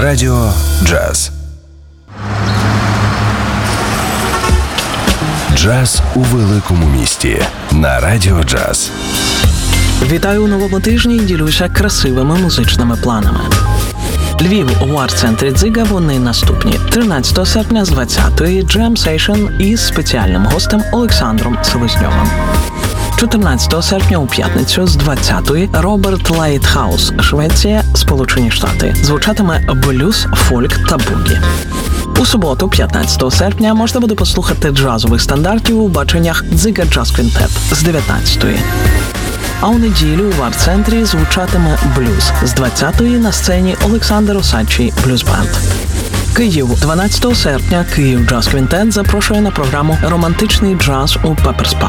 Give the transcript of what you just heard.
Радіо Джаз. Джаз у великому місті на Радіо Джаз. Вітаю у новому тижні і ділюся красивими музичними планами. Львів у арт-центрі Дзига вони наступні. 13 серпня з 20-ї Jam Session із спеціальним гостем Олександром Селезньовим. 14 серпня у п'ятницю з 20-ї Роберт Лайтхаус, Швеція, Сполучені Штати. Звучатиме блюз, фольк та бугі. У суботу, 15 серпня, можна буде послухати джазових стандартів у баченнях Дзига Джаз Квінтет з 19-ї. А у неділю в арт-центрі звучатиме блюз. З 20-ї на сцені Олександр Осадчий блюз-бенд. Київ. 12 серпня Київ Джаз Квінтет запрошує на програму «Романтичний джаз» у Пепперс Паб.